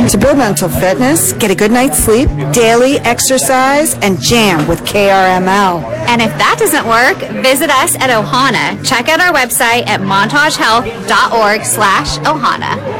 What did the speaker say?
To build mental fitness, get a good night's sleep, daily exercise, and jam with KRML. And if that doesn't work, visit us at Ohana. Check out our website at montagehealth.org/Ohana.